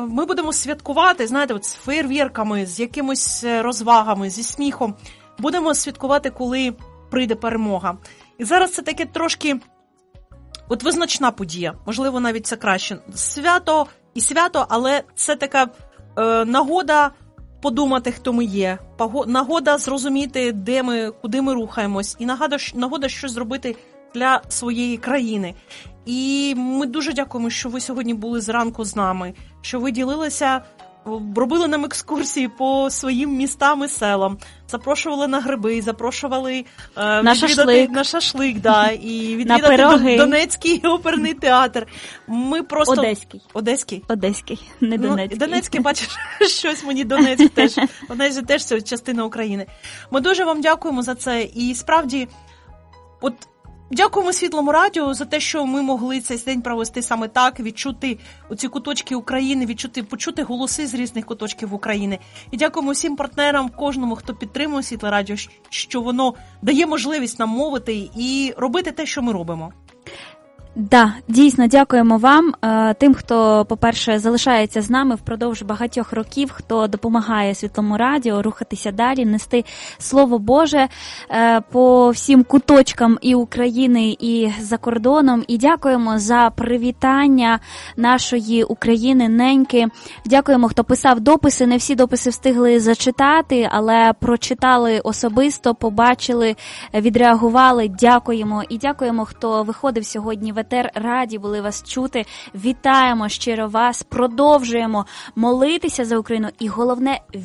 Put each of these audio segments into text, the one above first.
ми будемо святкувати, знаєте, от з феєрверками, з якимись розвагами, зі сміхом. Будемо святкувати, коли прийде перемога. І зараз це таке трошки от визначна подія. Можливо, навіть це краще. Свято і свято, але це така нагода подумати, хто ми є. Нагода зрозуміти, де ми, куди ми рухаємось. І нагода щось зробити для своєї країни. І ми дуже дякуємо, що ви сьогодні були зранку з нами, що ви ділилися, робили нам екскурсії по своїм містам і селам, запрошували на гриби, запрошували на шашлик, да, і відвідати Донецький оперний театр. Ми просто... Одеський, не Донецький. Донецький, бачиш, щось мені Донецьк теж. Донецьк теж це частина України. Ми дуже вам дякуємо за це. І справді, от дякуємо Світлому радіо за те, що ми могли цей день провести саме так, відчути оці куточки України, почути голоси з різних куточків України. І дякуємо всім партнерам, кожному, хто підтримує Світле радіо, що воно дає можливість нам мовити і робити те, що ми робимо. Да, дійсно, дякуємо вам, тим, хто, по-перше, залишається з нами впродовж багатьох років, хто допомагає Світлому радіо рухатися далі, нести Слово Боже по всім куточкам і України, і за кордоном. І дякуємо за привітання нашої України неньки. Дякуємо, хто писав дописи. Не всі дописи встигли зачитати, але прочитали особисто, побачили, відреагували. Дякуємо. І дякуємо, хто виходив сьогодні в етер. Раді були вас чути. Вітаємо щиро вас. Продовжуємо молитися за Україну. І головне –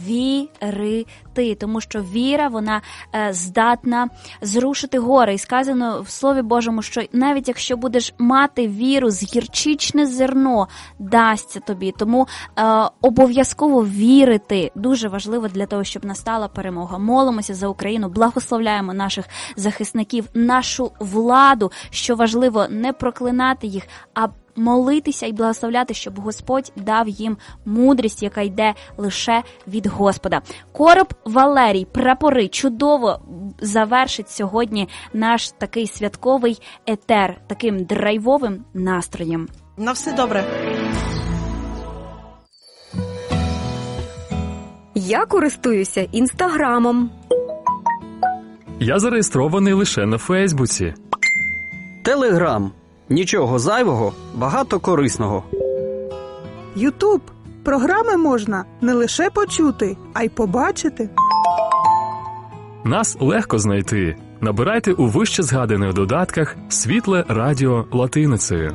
вірити. Тому що віра, вона здатна зрушити гори. І сказано в Слові Божому, що навіть якщо будеш мати віру, гірчичне зерно дасться тобі. Тому обов'язково вірити. Дуже важливо для того, щоб настала перемога. Молимося за Україну, благословляємо наших захисників, нашу владу, що важливо не проклинати їх, а молитися і благословляти, щоб Господь дав їм мудрість, яка йде лише від Господа. Короб Валерій, прапори, чудово завершить сьогодні наш такий святковий етер, таким драйвовим настроєм. На все добре. Я користуюся Інстаграмом. Я зареєстрований лише на Фейсбуці. Телеграм. Нічого зайвого, багато корисного. Ютуб. Програми можна не лише почути, а й побачити. Нас легко знайти. Набирайте у вище згаданих додатках «Світле радіо» латиницею.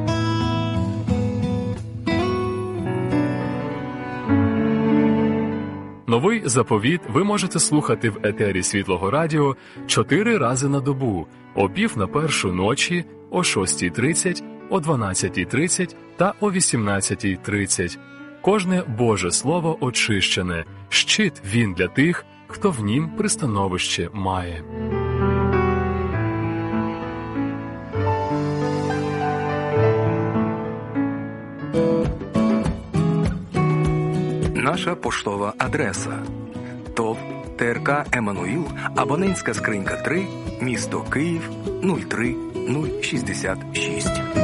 Новий заповіт ви можете слухати в етері Світлого радіо 4 рази на добу, о 1:15 ночі, о 6:30, о 12:30 та о 18:30. Кожне Боже Слово очищене, щит він для тих, хто в нім пристановище має. Наша поштова адреса: ТОВ ТРК «Еммануїл», абонентська скринька 3, місто Київ, 03066.